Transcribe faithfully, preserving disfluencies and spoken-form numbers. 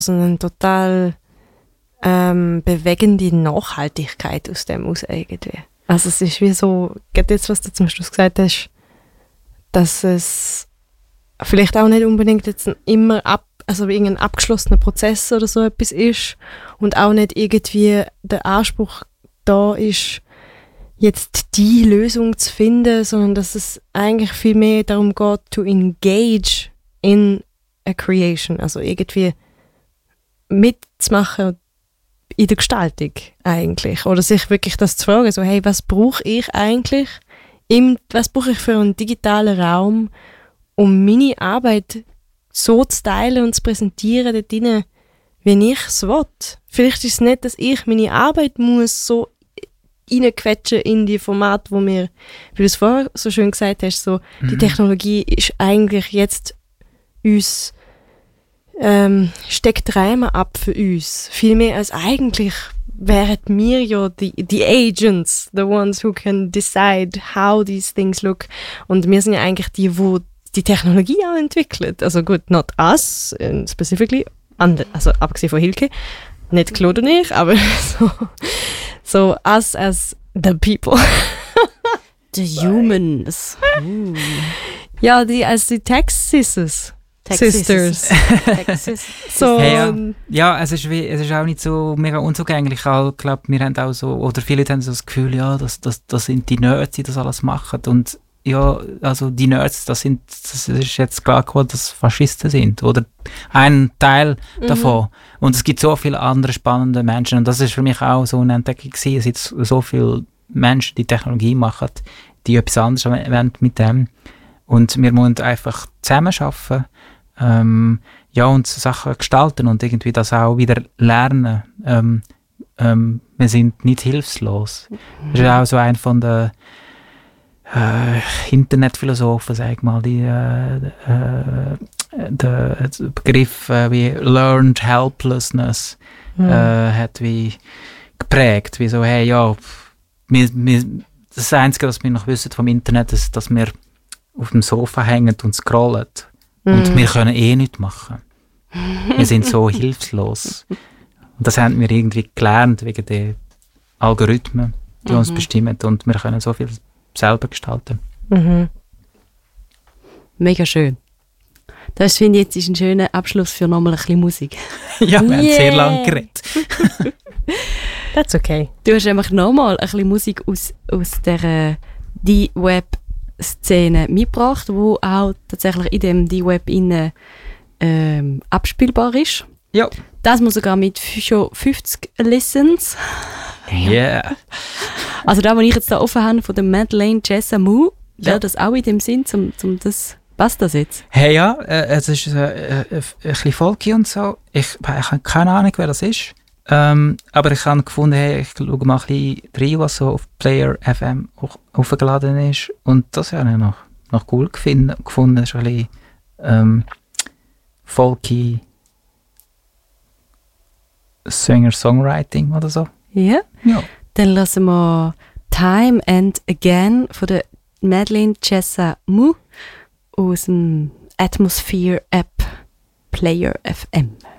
so eine total ähm, bewegende Nachhaltigkeit aus dem aus irgendwie. Also es ist wie so, gerade jetzt, was du zum Schluss gesagt hast, dass es vielleicht auch nicht unbedingt jetzt immer ab, also irgendein abgeschlossener Prozess oder so etwas ist und auch nicht irgendwie der Anspruch da ist, jetzt die Lösung zu finden, sondern dass es eigentlich viel mehr darum geht, to engage in a creation, also irgendwie mitzumachen in der Gestaltung eigentlich. Oder sich wirklich das zu fragen, so hey, was brauche ich eigentlich? Im, was brauche ich für einen digitalen Raum, um meine Arbeit so zu teilen und zu präsentieren dort drin, wie ich es will. Vielleicht ist es nicht, dass ich meine Arbeit muss so reinquetschen in die Formate, wo wir, wie du es vorher so schön gesagt hast, so, mhm. die Technologie ist eigentlich jetzt uns, ähm, steckt Räume ab für uns. Viel mehr als eigentlich wären wir ja die, die Agents, the ones who can decide how these things look. Und wir sind ja eigentlich die, die die Technologie auch entwickelt. Also gut, not us, uh, specifically, and, also abgesehen von Hilke, nicht Claude und ich, aber so, so us as the people. The humans. Uh. Ja, die als die Tech Sisters. Sisters. so, hey, ja. ja, es ist, wie, es ist auch nicht so mega unzugänglich. Ich glaube, wir haben auch so, oder viele haben so das Gefühl, ja, das, das, das sind die Nerds, die das alles machen. Und ja, also die Nerds, das sind, das ist jetzt klar geworden, dass Faschisten sind. Oder ein Teil mhm. davon. Und es gibt so viele andere spannende Menschen. Und das ist für mich auch so eine Entdeckung gewesen. Es gibt so viele Menschen, die Technologie machen, die etwas anderes wollen mit dem. Und wir müssen einfach zusammen arbeiten. Ähm, ja, und Sachen gestalten und irgendwie das auch wieder lernen. Ähm, ähm, wir sind nicht hilflos. Das ist auch so ein von den äh, Internetphilosophen, sag ich mal, die äh, äh, der Begriff äh, wie Learned Helplessness mhm. äh, hat wie geprägt. Wie so, hey, ja, wir, wir, das Einzige, was wir noch wissen vom Internet, ist, dass wir auf dem Sofa hängen und scrollen. Und mm. wir können eh nichts machen. Wir sind so hilflos. Und das haben wir irgendwie gelernt wegen den Algorithmen, die mm-hmm. uns bestimmen. Und wir können so viel selber gestalten. Mm-hmm. Mega schön. Das finde ich jetzt ist ein schöner Abschluss für nochmal ein bisschen Musik. Ja, wir yeah. haben sehr lange geredet. That's okay. Du hast einfach nochmal ein bisschen Musik aus, aus der D-Web Szene mitgebracht, wo auch tatsächlich in dem D-Web innen ähm, abspielbar ist. Ja. Das muss sogar mit f- schon fünfzig Listens. Yeah. Also da, was ich jetzt da offen habe von der Madeleine Jessamou, wäre ja. das auch in dem Sinn, zum, zum das, was das jetzt? Hey ja, äh, es ist äh, äh, ein bisschen folky und so. Ich, ich habe keine Ahnung, wer das ist. Ähm, aber ich habe gefunden, hey, ich schaue mal ein bisschen rein, was so auf Player F M hoch, hochgeladen ist. Und das habe ich noch, noch cool gefunden. gefunden. Das ist ein bisschen ähm, folky Singer-Songwriting oder so. Ja? Ja. Dann lassen wir Time and Again von der Madeleine Jessamou aus dem Atmosphere App Player F M.